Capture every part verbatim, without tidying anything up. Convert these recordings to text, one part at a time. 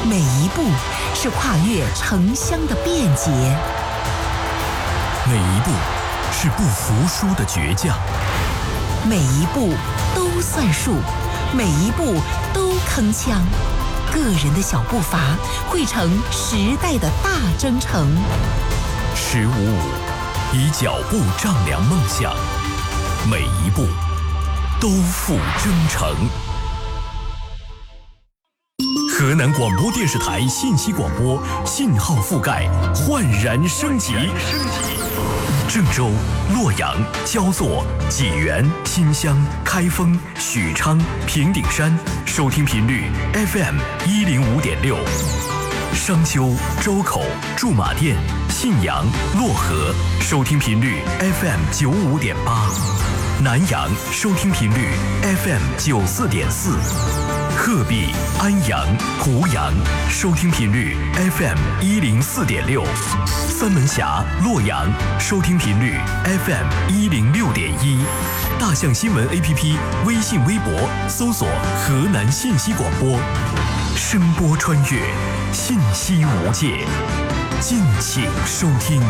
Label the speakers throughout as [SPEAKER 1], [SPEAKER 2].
[SPEAKER 1] 每一步是跨越城乡的便捷，
[SPEAKER 2] 每一步是不服输的倔强，
[SPEAKER 1] 每一步都算数，每一步都铿锵。个人的小步伐汇成时代的大征程。
[SPEAKER 2] 十五五，以脚步丈量梦想，每一步都付征程。河南广播电视台信息广播信号覆盖焕然升级。郑州、洛阳、焦作、济源、新乡、开封、许昌、平顶山收听频率 F M 一零五点六，商丘、周口、驻马店、信阳、漯河收听频率 F M 九五点八，南阳收听频率 F M 九四点四，鹤壁、安阳、湖阳收听频率 F M 一零四点六，三门峡、洛阳收听频率 F M 一零六点一，大象新闻 A P P 微信微博搜索河南信息广播，声波穿越，信息无界，敬请收听。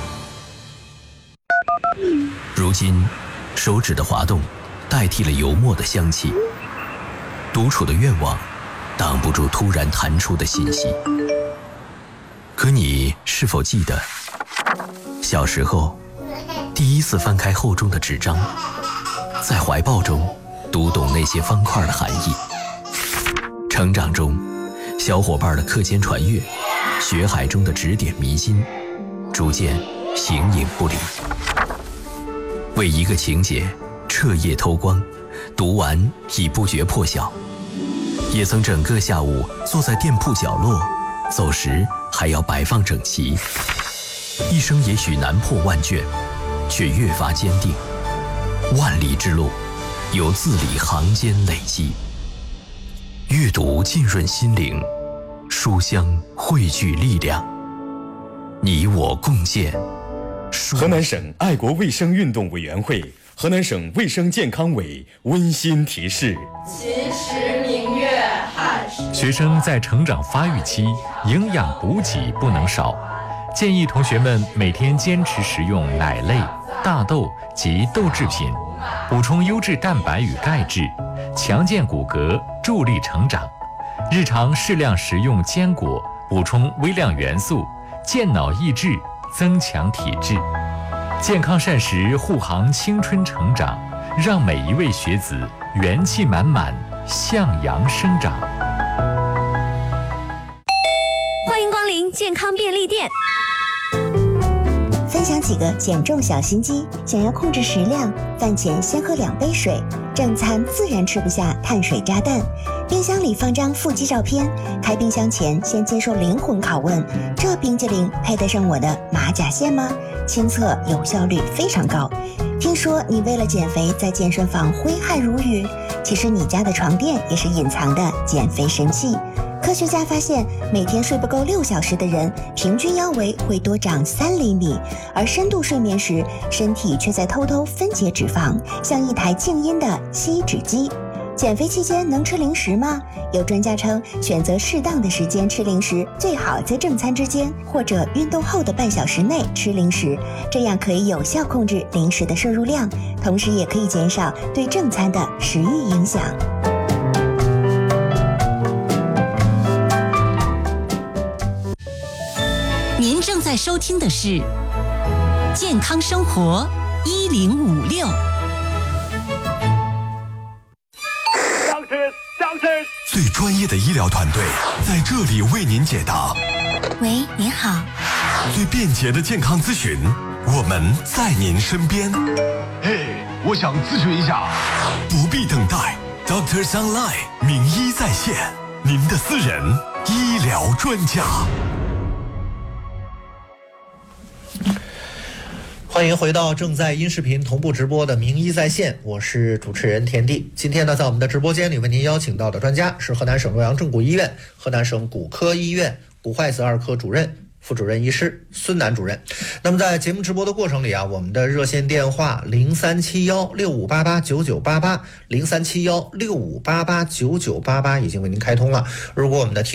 [SPEAKER 2] 如今，手指的滑动代替了油墨的香气，独处的愿望挡不住突然弹出的信息。可你是否记得，小时候第一次翻开厚重的纸张，在怀抱中读懂那些方块的含义？成长中，小伙伴的课间传阅，学海中的指点迷津，逐渐形影不离。为一个情节彻夜偷光，读完已不觉破晓。也曾整个下午坐在店铺角落，走时还要摆放整齐。一生也许难破万卷，却越发坚定。万里之路，由字里行间累积。阅读浸润心灵，书香汇聚力量。你我共建。
[SPEAKER 3] 河南省爱国卫生运动委员会、河南省卫生健康委温馨提示：
[SPEAKER 4] 秦时明月汉时。
[SPEAKER 5] 学生在成长发育期，营养补给不能少，建议同学们每天坚持食用奶类、大豆及豆制品，补充优质蛋白与钙质，强健骨骼，助力成长。日常适量食用坚果，补充微量元素，健脑益智，增强体质。健康膳食护航青春成长，让每一位学子元气满满，向阳生长。
[SPEAKER 6] 欢迎光临健康便利店。
[SPEAKER 7] 分享几个减重小心机：想要控制食量，饭前先喝两杯水，正餐自然吃不下碳水炸弹。冰箱里放张腹肌照片，开冰箱前先接受灵魂拷问：这冰激凌配得上我的马甲线吗？亲测有效率非常高。听说你为了减肥在健身房挥汗如雨，其实你家的床垫也是隐藏的减肥神器。科学家发现，每天睡不够六小时的人，平均腰围会多长三厘米，而深度睡眠时，身体却在偷偷分解脂肪，像一台静音的吸脂机。减肥期间能吃零食吗？有专家称，选择适当的时间吃零食，最好在正餐之间或者运动后的半小时内吃零食，这样可以有效控制零食的摄入量，同时也可以减少对正餐的食欲影响。
[SPEAKER 1] 您正在收听的是健康生活一零五六。
[SPEAKER 2] 最专业的医疗团队在这里为您解答。
[SPEAKER 6] 喂，您好。
[SPEAKER 2] 最便捷的健康咨询，我们在您身边。
[SPEAKER 8] 嘿，我想咨询一下。
[SPEAKER 2] 不必等待 ，Doctors Online 名医在线，您的私人医疗专家。
[SPEAKER 9] 欢迎回到正在音视频同步直播的名医在线，我是主持人田地。今天呢，在我们的直播间里为您邀请到的专家是河南省洛阳正骨医院、河南省骨科医院骨坏死二科主任、副主任医师孙楠主任。那么在节目直播的过程里啊，我们的热线电话零三七幺六五八八九九八八零三七幺六五八八九九八八已经为您开通了。如果我们的